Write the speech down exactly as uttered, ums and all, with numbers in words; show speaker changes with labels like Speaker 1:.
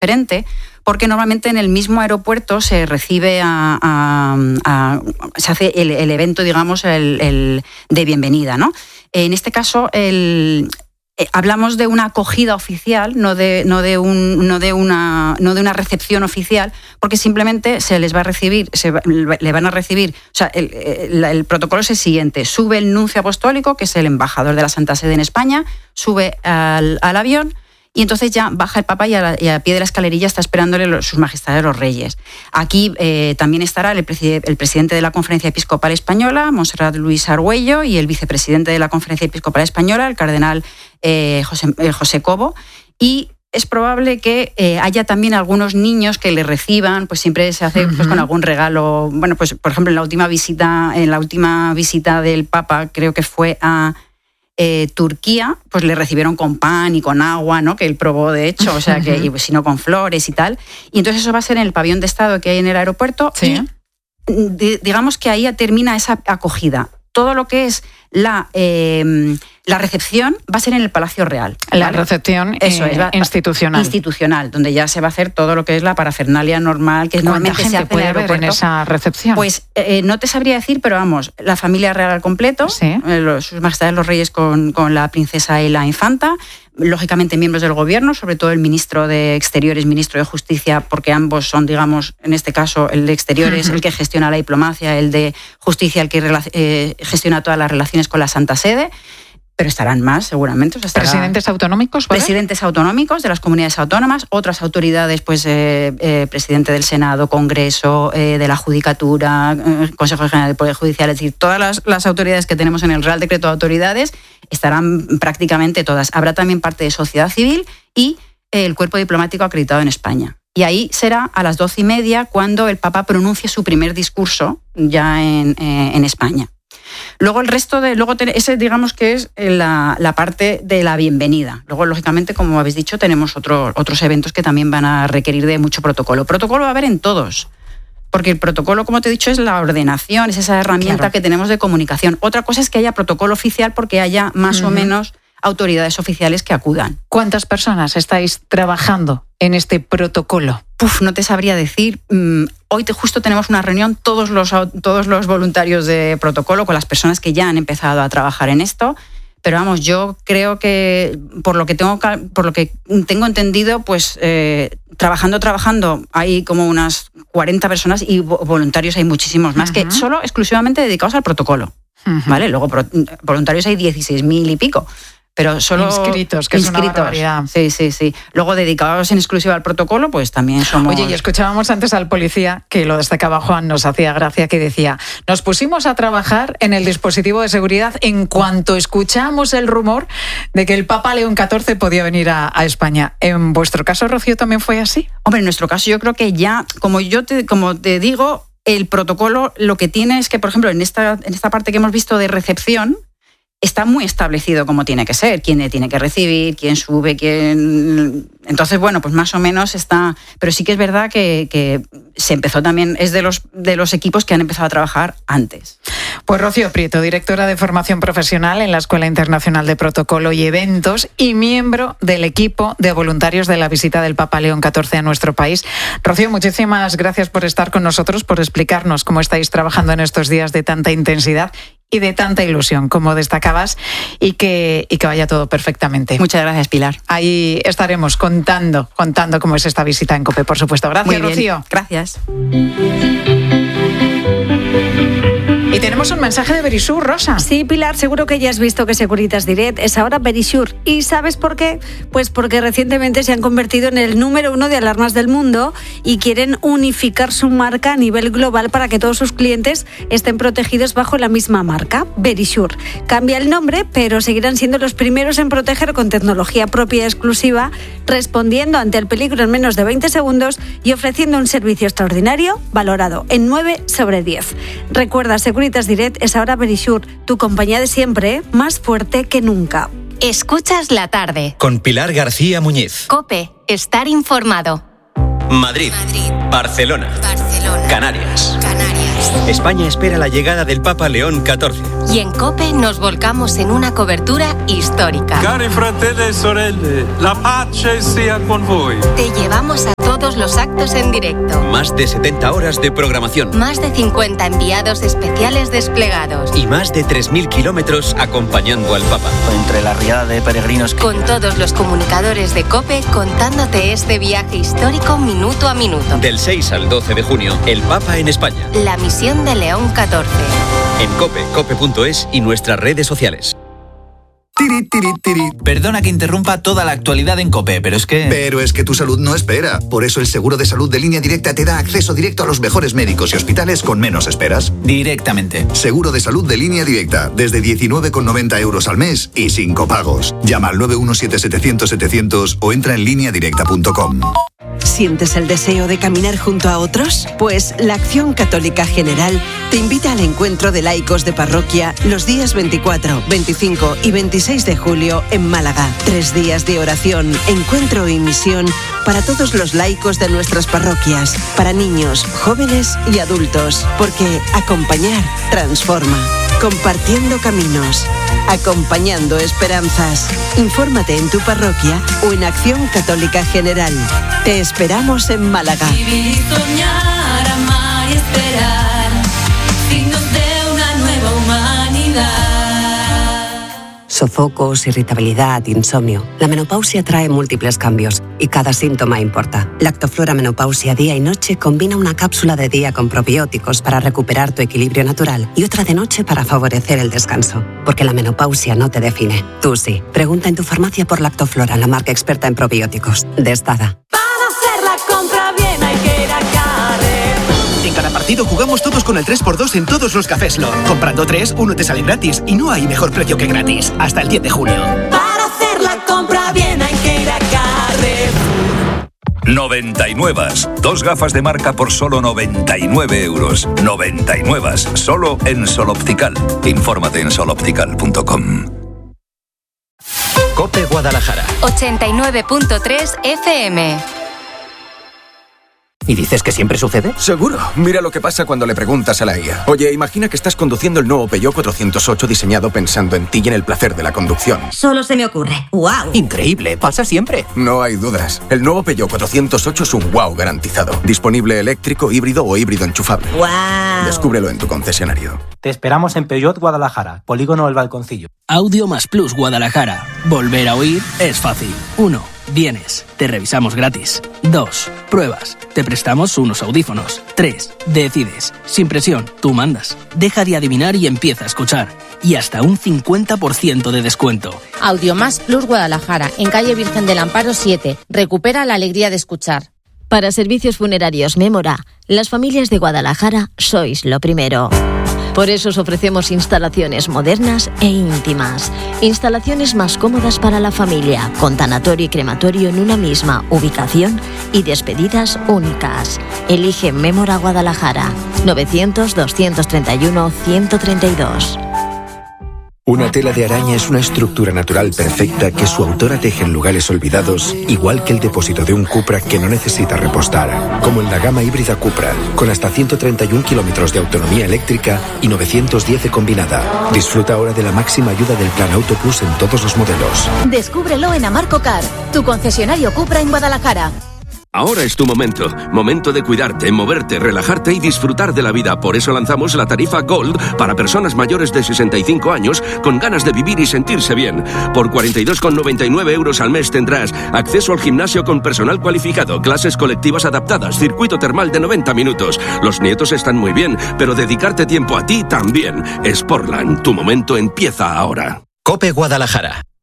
Speaker 1: diferente, porque normalmente en el mismo aeropuerto se recibe a, a, a se hace el, el evento, digamos, el, el de bienvenida, ¿no? En este caso, el Eh, hablamos de una acogida oficial, no de, no, de un, no, de una, no de una recepción oficial, porque simplemente se les va a recibir, se va, le van a recibir, o sea, el, el, el protocolo es el siguiente: sube el nuncio apostólico, que es el embajador de la Santa Sede en España, sube al, al avión, y entonces ya baja el Papa y a, la, y a pie de la escalerilla está esperándole los, sus majestades los reyes. Aquí eh, también estará el, preside, el presidente de la Conferencia Episcopal Española, Monserrat Luis Argüello, y el vicepresidente de la Conferencia Episcopal Española, el cardenal eh, José, eh, José Cobo. Y es probable que eh, haya también algunos niños que le reciban, pues siempre se hace uh-huh. pues, con algún regalo. Bueno, pues por ejemplo, en la última visita, en la última visita del Papa, creo que fue a Eh, Turquía, pues le recibieron con pan y con agua, ¿no? Que él probó, de hecho, o sea, que, y, pues, sino con flores y tal. Y entonces eso va a ser en el pabellón de Estado que hay en el aeropuerto.
Speaker 2: Sí.
Speaker 1: Y di, digamos que ahí termina esa acogida. Todo lo que es la, eh, la recepción va a ser en el Palacio Real.
Speaker 2: La
Speaker 1: ¿vale?
Speaker 2: recepción
Speaker 1: Eso
Speaker 2: eh,
Speaker 1: es, va,
Speaker 2: institucional.
Speaker 1: Institucional, donde ya se va a hacer todo lo que es la parafernalia normal, que normalmente
Speaker 2: gente
Speaker 1: se hace
Speaker 2: puede
Speaker 1: en el
Speaker 2: haber en esa recepción?
Speaker 1: Pues eh, no te sabría decir, pero vamos, la familia real al completo,
Speaker 2: ¿Sí?
Speaker 1: eh, los, sus majestades los reyes con, con la princesa y la infanta, lógicamente miembros del gobierno, sobre todo el ministro de Exteriores, ministro de Justicia, porque ambos son, digamos, en este caso, el de Exteriores, uh-huh. el que gestiona la diplomacia, el de Justicia, el que eh, gestiona todas las relaciones con la Santa Sede. Pero estarán más, seguramente. O sea, estará
Speaker 2: ¿Presidentes autonómicos? ¿vale?
Speaker 1: Presidentes autonómicos de las comunidades autónomas, otras autoridades, pues eh, eh, presidente del Senado, Congreso, eh, de la Judicatura, eh, Consejo General del Poder Judicial, es decir, todas las, las autoridades que tenemos en el Real Decreto de Autoridades estarán prácticamente todas. Habrá también parte de sociedad civil y eh, el cuerpo diplomático acreditado en España. Y ahí será a las doce y media cuando el Papa pronuncie su primer discurso ya en, eh, en España. Luego el resto de, luego ese digamos que es la, la parte de la bienvenida. Luego, lógicamente, como habéis dicho, tenemos otro, otros eventos que también van a requerir de mucho protocolo. Protocolo va a haber en todos, porque el protocolo, como te he dicho, es la ordenación, es esa herramienta claro. que tenemos de comunicación. Otra cosa es que haya protocolo oficial porque haya más uh-huh. o menos autoridades oficiales que acudan.
Speaker 2: ¿Cuántas personas estáis trabajando en este protocolo?
Speaker 1: Puf, no te sabría decir. Hoy te, justo tenemos una reunión, todos los, todos los voluntarios de protocolo, con las personas que ya han empezado a trabajar en esto. Pero vamos, yo creo que por lo que tengo, por lo que tengo entendido, pues eh, trabajando, trabajando, hay como unas cuarenta personas y voluntarios hay muchísimos más, uh-huh. que solo exclusivamente dedicados al protocolo. Uh-huh. ¿Vale? Luego voluntarios hay dieciséis mil y pico. Pero solo
Speaker 2: inscritos, que
Speaker 1: inscritos.
Speaker 2: Es una barbaridad.
Speaker 1: Sí, sí, sí. Luego, dedicados en exclusiva al protocolo, pues también somos...
Speaker 2: Oye, y escuchábamos antes al policía, que lo destacaba Juan, nos hacía gracia, que decía: nos pusimos a trabajar en el dispositivo de seguridad en cuanto escuchamos el rumor de que el Papa León catorce podía venir a, a España. ¿En vuestro caso, Rocío, también fue así?
Speaker 1: Hombre, en nuestro caso yo creo que ya, como yo te, como te digo, el protocolo lo que tiene es que, por ejemplo, en esta, en esta parte que hemos visto de recepción, está muy establecido cómo tiene que ser, quién le tiene que recibir, quién sube, quién... Entonces, bueno, pues más o menos está... Pero sí que es verdad que, que se empezó también, es de los, de los equipos que han empezado a trabajar antes.
Speaker 2: Pues Rocío Prieto, directora de formación profesional en la Escuela Internacional de Protocolo y Eventos y miembro del equipo de voluntarios de la visita del Papa León catorce a nuestro país. Rocío, muchísimas gracias por estar con nosotros, por explicarnos cómo estáis trabajando en estos días de tanta intensidad y de tanta ilusión, como destacabas, y que, y que vaya todo perfectamente.
Speaker 1: Muchas gracias, Pilar.
Speaker 2: Ahí estaremos contando, contando cómo es esta visita en COPE, por supuesto. Gracias,
Speaker 1: Muy bien.
Speaker 2: Rocío.
Speaker 1: Gracias.
Speaker 2: Y tenemos un mensaje de Verisur, Rosa.
Speaker 3: Sí, Pilar, seguro que ya has visto que Securitas Direct es ahora Verisur. ¿Y sabes por qué? Pues porque recientemente se han convertido en el número uno de alarmas del mundo y quieren unificar su marca a nivel global para que todos sus clientes estén protegidos bajo la misma marca, Verisur. Cambia el nombre, pero seguirán siendo los primeros en proteger con tecnología propia y exclusiva, respondiendo ante el peligro en menos de veinte segundos y ofreciendo un servicio extraordinario valorado en nueve sobre diez. Recuerda, Securitas Direct es ahora Verisur, tu compañía de siempre, más fuerte que nunca.
Speaker 4: Escuchas la tarde.
Speaker 5: Con Pilar García Muñiz.
Speaker 4: COPE, estar informado.
Speaker 5: Madrid, Madrid. Barcelona,
Speaker 4: Barcelona.
Speaker 5: Canarias.
Speaker 4: Canarias.
Speaker 5: España espera la llegada del Papa León catorce.
Speaker 4: Y en COPE nos volcamos en una cobertura histórica.
Speaker 6: Cari fratelli e sorelle, la pace sia con voi.
Speaker 4: Te llevamos a todos los actos en directo.
Speaker 5: Más de setenta horas de programación.
Speaker 4: Más de cincuenta enviados especiales desplegados.
Speaker 5: Y más de tres mil kilómetros acompañando al Papa.
Speaker 6: Entre la riada de peregrinos que...
Speaker 4: Con todos los comunicadores de COPE contándote este viaje histórico minuto a minuto.
Speaker 5: Del seis al doce de junio, el Papa en España.
Speaker 4: La misión de León catorce.
Speaker 5: En COPE, cope punto es y nuestras redes sociales.
Speaker 7: Tiri, tiri, tiri.
Speaker 8: Perdona que interrumpa toda la actualidad en COPE, pero es que...
Speaker 7: Pero es que tu salud no espera. Por eso el seguro de salud de Línea Directa te da acceso directo a los mejores médicos y hospitales con menos esperas.
Speaker 8: Directamente.
Speaker 7: Seguro de salud de Línea Directa, desde diecinueve con noventa euros al mes y sin copagos. Llama al nueve uno siete setecientos setecientos o entra en línea directa punto com.
Speaker 9: ¿Sientes el deseo de caminar junto a otros? Pues la Acción Católica General te invita al encuentro de laicos de parroquia los días veinticuatro, veinticinco y veintiséis de julio en Málaga. Tres días de oración, encuentro y misión para todos los laicos de nuestras parroquias, para niños, jóvenes y adultos, porque acompañar transforma. Compartiendo caminos, acompañando esperanzas. Infórmate en tu parroquia o en Acción Católica General. Te esperamos en Málaga.
Speaker 10: Vivir, soñar, amar y esperar, signos de una nueva humanidad.
Speaker 11: Sofocos, irritabilidad, insomnio. La menopausia trae múltiples cambios y cada síntoma importa. Lactoflora Menopausia Día y Noche combina una cápsula de día con probióticos para recuperar tu equilibrio natural y otra de noche para favorecer el descanso. Porque la menopausia no te define. Tú sí. Pregunta en tu farmacia por Lactoflora, la marca experta en probióticos. Destada.
Speaker 12: En cada partido jugamos todos con el tres por dos en todos los cafés Lord. Comprando tres, uno te sale gratis y no hay mejor precio que gratis. Hasta el diez de junio.
Speaker 10: Para hacer la compra bien hay que ir a Carrefour.
Speaker 13: noventa y nueve. Dos gafas de marca por solo noventa y nueve euros. noventa y nueve. Solo en Sol Optical. Infórmate en sol optical punto com.
Speaker 5: COPE Guadalajara.
Speaker 4: ochenta y nueve punto tres F M.
Speaker 14: ¿Y dices que siempre sucede?
Speaker 15: Seguro. Mira lo que pasa cuando le preguntas a la I A. Oye, imagina que estás conduciendo el nuevo Peugeot cuatrocientos ocho diseñado pensando en ti y en el placer de la conducción.
Speaker 16: Solo se me ocurre. ¡Wow!
Speaker 14: Increíble, pasa siempre.
Speaker 15: No hay dudas. El nuevo Peugeot cuatrocientos ocho es un wow garantizado. Disponible eléctrico, híbrido o híbrido enchufable.
Speaker 16: ¡Wow!
Speaker 15: Descúbrelo en tu concesionario.
Speaker 17: Te esperamos en Peugeot Guadalajara, Polígono El Balconcillo.
Speaker 18: Audio Más Plus Guadalajara. Volver a oír es fácil. uno. Vienes, te revisamos gratis. dos. Pruebas, te prestamos unos audífonos. tres. Decides, sin presión, tú mandas. Deja de adivinar y empieza a escuchar. Y hasta un cincuenta por ciento de descuento.
Speaker 19: Audio Más Plus Guadalajara, en calle Virgen del Amparo siete. Recupera la alegría de escuchar.
Speaker 20: Para servicios funerarios Mémora, las familias de Guadalajara sois lo primero. Por eso os ofrecemos instalaciones modernas e íntimas. Instalaciones más cómodas para la familia, con tanatorio y crematorio en una misma ubicación y despedidas únicas. Elige Mémora Guadalajara, novecientos, doscientos treinta y uno, ciento treinta y dos.
Speaker 21: Una tela de araña es una estructura natural perfecta que su autora teje en lugares olvidados, igual que el depósito de un Cupra que no necesita repostar. Como en la gama híbrida Cupra, con hasta ciento treinta y un kilómetros de autonomía eléctrica y novecientos diez de combinada. Disfruta ahora de la máxima ayuda del Plan Auto Plus en todos los modelos.
Speaker 22: Descúbrelo en Amarco Car, tu concesionario Cupra en Guadalajara.
Speaker 23: Ahora es tu momento, momento de cuidarte, moverte, relajarte y disfrutar de la vida. Por eso lanzamos la tarifa Gold para personas mayores de sesenta y cinco años con ganas de vivir y sentirse bien. Por cuarenta y dos con noventa y nueve euros al mes tendrás acceso al gimnasio con personal cualificado, clases colectivas adaptadas, circuito termal de noventa minutos. Los nietos están muy bien, pero dedicarte tiempo a ti también. Sportland, tu momento empieza ahora.
Speaker 5: COPE Guadalajara.